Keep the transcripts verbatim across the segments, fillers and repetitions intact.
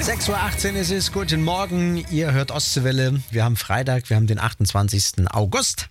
sechs Uhr achtzehn ist es, guten Morgen, ihr hört Ostseewelle. Wir haben Freitag, wir haben den achtundzwanzigsten August.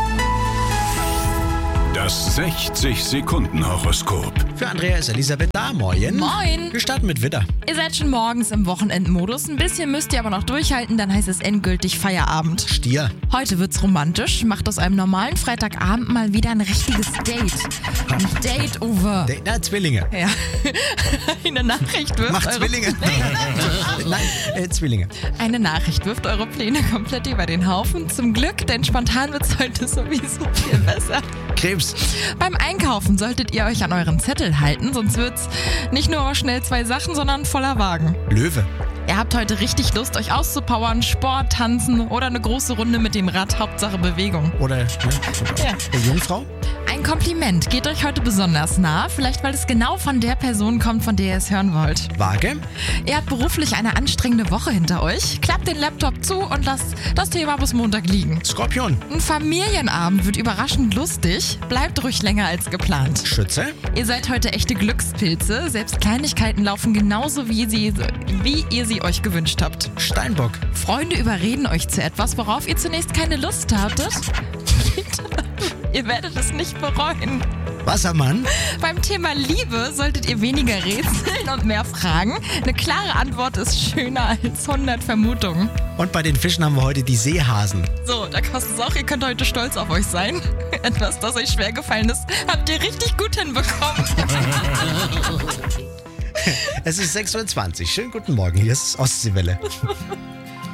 Das sechzig-Sekunden-Horoskop. Für Andrea ist Elisabeth da, moin. Moin. Wir starten mit Widder. Ihr seid schon morgens im Wochenendmodus. Ein bisschen müsst ihr aber noch durchhalten, dann heißt es endgültig Feierabend. Stier. Heute wird's romantisch. Macht aus einem normalen Freitagabend mal wieder ein richtiges Date. Ein Date-Over. De- Na, Zwillinge. Ja. Eine Nachricht wirft Macht eure Zwillinge. Nein, äh, Zwillinge. Eine Nachricht wirft eure Pläne komplett über den Haufen. Zum Glück, denn spontan wird's heute sowieso viel besser. Krebs. Beim Einkaufen solltet ihr euch an euren Zettel halten, sonst wird's nicht nur schnell zwei Sachen, sondern voller Wagen. Löwe. Ihr habt heute richtig Lust, euch auszupowern, Sport, Tanzen oder eine große Runde mit dem Rad, Hauptsache Bewegung. Oder ne? Ja. Äh, Jungfrau. Ein Kompliment geht euch heute besonders nah, vielleicht weil es genau von der Person kommt, von der ihr es hören wollt. Waage. Ihr habt beruflich eine anstrengende Woche hinter euch, klappt den Laptop zu und lasst das Thema bis Montag liegen. Skorpion. Ein Familienabend wird überraschend lustig, bleibt ruhig länger als geplant. Schütze. Ihr seid heute echte Glückspilze, selbst Kleinigkeiten laufen genauso, wie, sie, wie ihr sie euch gewünscht habt. Steinbock. Freunde überreden euch zu etwas, worauf ihr zunächst keine Lust hattet. Ihr werdet es nicht bereuen. Wassermann. Beim Thema Liebe solltet ihr weniger rätseln und mehr fragen. Eine klare Antwort ist schöner als hundert Vermutungen. Und bei den Fischen haben wir heute die Seehasen. So, da kostet es auch, ihr könnt heute stolz auf euch sein. Etwas, das euch schwer gefallen ist, habt ihr richtig gut hinbekommen. Es ist sechs Uhr zwanzig. Schönen guten Morgen, hier ist Ostseewelle.